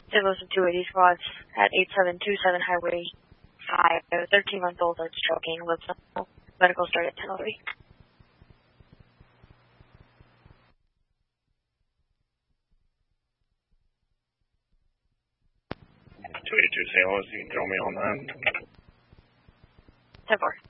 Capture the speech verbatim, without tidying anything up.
St. Louis two eighty squads at eight seven two seven Highway five. A thirteen-month-old that's choking with medical start at ten oh three. two eighty-two Saint Louis, you can throw me on that. ten four.